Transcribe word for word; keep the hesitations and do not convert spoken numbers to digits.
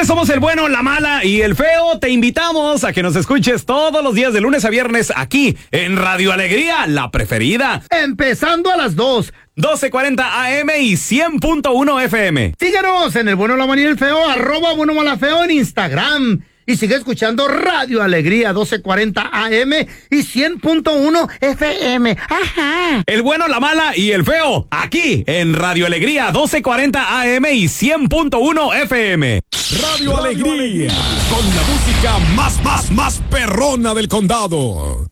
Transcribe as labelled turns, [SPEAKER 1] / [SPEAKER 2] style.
[SPEAKER 1] señores, somos el bueno, la mala y el feo. Te invitamos a que nos escuches todos los días de lunes a viernes aquí en Radio Alegría, la preferida.
[SPEAKER 2] Empezando a las dos.
[SPEAKER 1] doce cuarenta A M y cien punto uno F M.
[SPEAKER 2] Síguenos en el bueno, la mala y el feo, arroba bueno, mala, feo en Instagram. Y sigue escuchando Radio Alegría doce cuarenta A M y cien punto uno F M. Ajá.
[SPEAKER 1] El bueno, la mala y el feo, aquí en Radio Alegría doce cuarenta A M y cien punto uno F M.
[SPEAKER 3] Radio Alegría, con la música más, más, más perrona del condado.